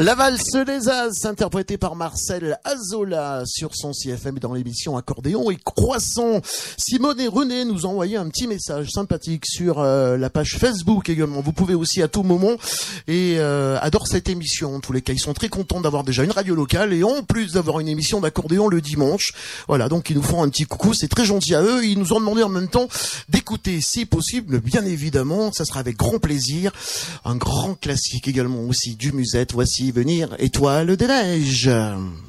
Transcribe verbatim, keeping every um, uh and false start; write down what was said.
La valse des As, interprétée par Marcel Azola sur son C F M dans l'émission Accordéon et Croissant. Simone et René nous ont envoyé un petit message sympathique sur euh, la page Facebook également. Vous pouvez aussi à tout moment et euh, adorent cette émission. En tous les cas, ils sont très contents d'avoir déjà une radio locale et en plus d'avoir une émission d'accordéon le dimanche. Voilà, donc ils nous font un petit coucou, c'est très gentil à eux. Ils nous ont demandé en même temps d'écouter, si possible, bien évidemment, ça sera avec grand plaisir, un grand classique également aussi du Musette. Voici venir Étoile des neiges.